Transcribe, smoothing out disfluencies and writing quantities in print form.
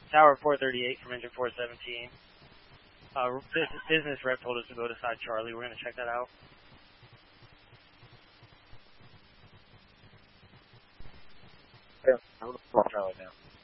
Tower 438 from engine 417. Business rep told us to go to side Charlie. We're going to check that out. Yeah, I'm going to call Charlie now.